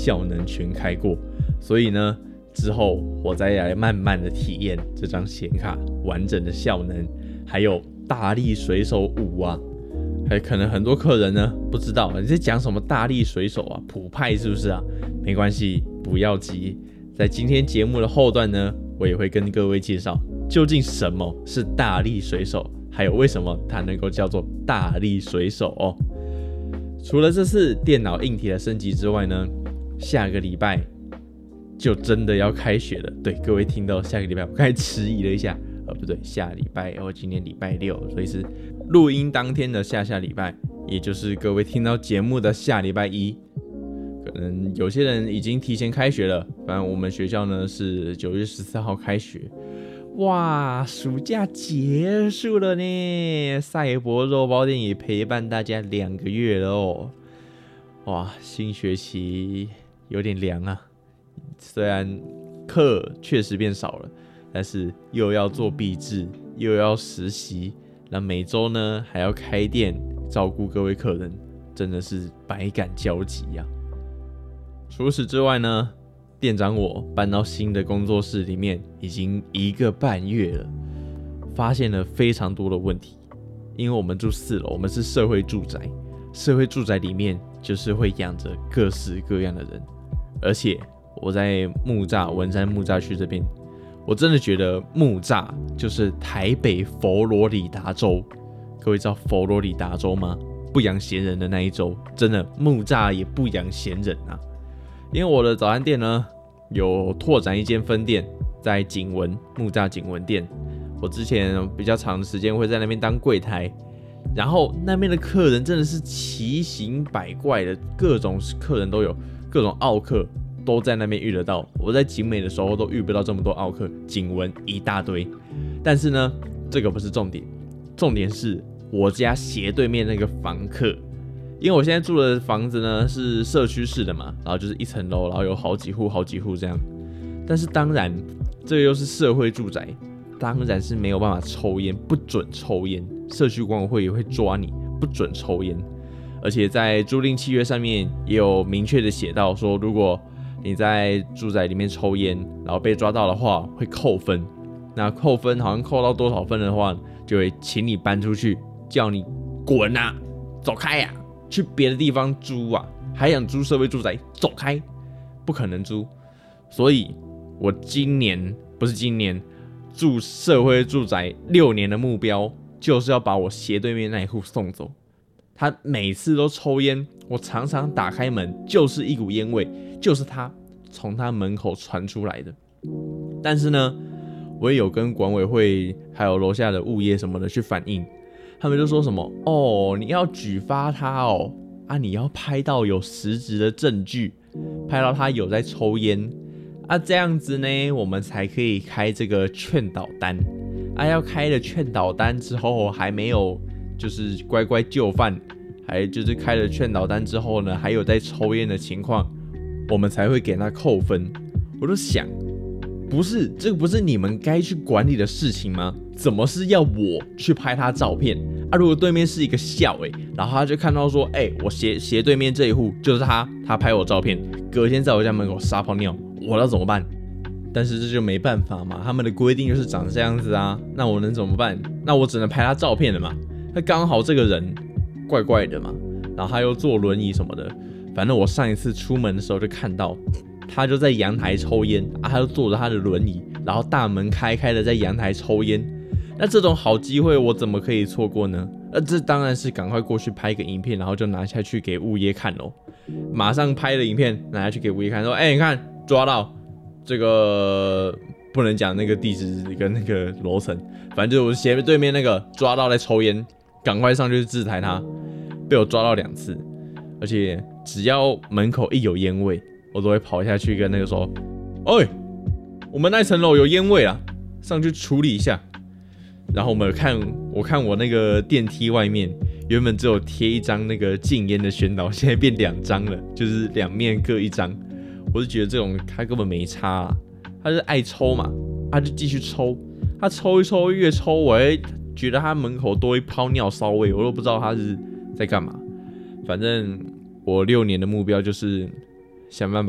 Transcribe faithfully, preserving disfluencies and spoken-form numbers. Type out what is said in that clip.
效能全开过，所以呢，之后我再来慢慢的体验这张显卡完整的效能，还有大力水手五啊。还可能很多客人呢不知道你在讲什么大力水手啊，普派是不是啊？没关系，不要急，在今天节目的后段呢，我也会跟各位介绍究竟什么是大力水手，还有为什么它能够叫做大力水手哦。除了这次电脑硬体的升级之外呢，下个礼拜就真的要开学了。对，各位听到下个礼拜，我刚才迟疑了一下，呃，不对，下礼拜哦，今天礼拜六，所以是录音当天的下下礼拜，也就是各位听到节目的下礼拜一。可能有些人已经提前开学了，反正我们学校呢是九月十四号开学。哇，暑假结束了呢，赛博肉包店也陪伴大家两个月了哦。哇，新学期有点凉啊，虽然课确实变少了，但是又要做毕制，又要实习，那每周呢还要开店照顾各位客人，真的是百感交集呀、啊。除此之外呢，店长我搬到新的工作室里面已经一个半月了，发现了非常多的问题。因为我们住四楼，我们是社会住宅，社会住宅里面就是会养着各式各样的人，而且我在木栅文山木栅区这边，我真的觉得木栅就是台北佛罗里达州。各位知道佛罗里达州吗？不养闲人的那一州，真的木栅也不养闲人啊。因为我的早餐店呢有拓展一间分店在景文木栅景文店，我之前比较长的时间会在那边当柜台，然后那边的客人真的是奇形百怪的，各种客人都有，各种奥客都在那边遇得到。我在景美的时候都遇不到这么多奥客，景文一大堆。但是呢，这个不是重点，重点是我家斜对面那个房客。因为我现在住的房子呢是社区式的嘛，然后就是一层楼，然后有好几户好几户这样。但是当然，这个又是社会住宅，当然是没有办法抽烟，不准抽烟。社区管委会也会抓你，不准抽烟。而且在租赁契约上面也有明确的写到说，如果你在住宅里面抽烟，然后被抓到的话，会扣分。那扣分好像扣到多少分的话，就会请你搬出去，叫你滚啊，走开呀、啊。去别的地方租啊，还想租社会住宅，走开，不可能租。所以我今年不是今年住社会住宅六年的目标，就是要把我斜对面那一户送走。他每次都抽烟，我常常打开门就是一股烟味，就是他从他门口传出来的。但是呢，我也有跟管委会还有楼下的物业什么的去反映。他们就说什么哦，你要举发他哦，啊，你要拍到有实质的证据，拍到他有在抽烟，啊，这样子呢，我们才可以开这个劝导单，啊，要开了劝导单之后还没有就是乖乖就范，还就是开了劝导单之后呢，还有在抽烟的情况，我们才会给他扣分。我就想，不是这个不是你们该去管理的事情吗？怎么是要我去拍他照片啊？如果对面是一个校欸，然后他就看到说，哎、欸，我斜斜对面这一户就是他，他拍我照片，隔天在我家门口撒泡尿，我要怎么办？但是这就没办法嘛，他们的规定就是长这样子啊，那我能怎么办？那我只能拍他照片了嘛。他刚好这个人怪怪的嘛，然后他又坐轮椅什么的，反正我上一次出门的时候就看到。他就在阳台抽烟啊，他就坐着他的轮椅，然后大门开开的在阳台抽烟。那这种好机会我怎么可以错过呢？那这当然是赶快过去拍个影片，然后就拿下去给物业看咯。马上拍了影片拿下去给物业看，说：“哎、欸，你看抓到这个，不能讲那个地址跟那个楼层，反正就是我斜对面那个抓到在抽烟，赶快上去制裁他。被我抓到两次，而且只要门口一有烟味。”我都会跑下去跟那个说：“哎，我们那层楼有烟味啊，上去处理一下。”然后我们看，我看我那个电梯外面原本只有贴一张那个禁烟的宣导，现在变两张了，就是两面各一张。我就觉得这种他根本没差、啊，他是爱抽嘛，他就继续抽，他抽一抽越抽，我还觉得他门口多一泡尿骚味，我都不知道他是在干嘛。反正我六年的目标就是。想办法